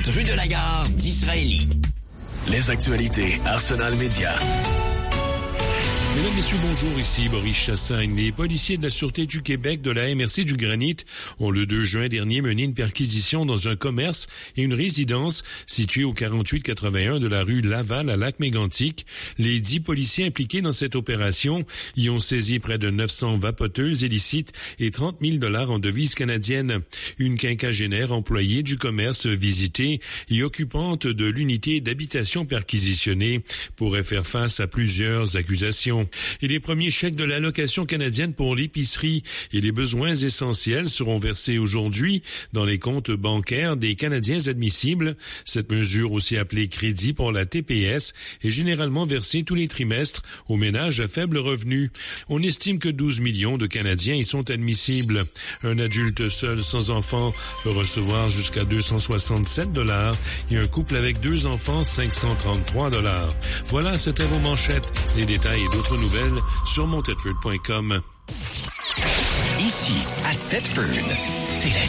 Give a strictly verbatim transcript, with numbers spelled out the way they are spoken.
rue de la Gare d'Israélie. Les actualités Arsenal Média. Mesdames, Messieurs, bonjour, ici Boris Chassagne. Les policiers de la Sûreté du Québec de la M R C du Granit ont le deux juin dernier mené une perquisition dans un commerce et une résidence située au quarante-huit quatre-vingt-un de la rue Laval à Lac-Mégantic. Les dix policiers impliqués dans cette opération y ont saisi près de neuf cents vapoteuses illicites et trente mille dollars en devises canadiennes. Une quinquagénaire employée du commerce visité et occupante de l'unité d'habitation perquisitionnée pourrait faire face à plusieurs accusations. Et les premiers chèques de l'allocation canadienne pour l'épicerie et les besoins essentiels seront versés aujourd'hui dans les comptes bancaires des Canadiens admissibles. Cette mesure, aussi appelée crédit pour la T P S, est généralement versée tous les trimestres aux ménages à faible revenu. On estime que douze millions de Canadiens y sont admissibles. Un adulte seul sans enfant peut recevoir jusqu'à deux cent soixante-sept dollars et un couple avec deux enfants cinq cent trente-trois dollars. Voilà, c'était vos manchettes. Les détails et d'autres nouvelles sur mon tedford point com. Ici, à Tedford, c'est la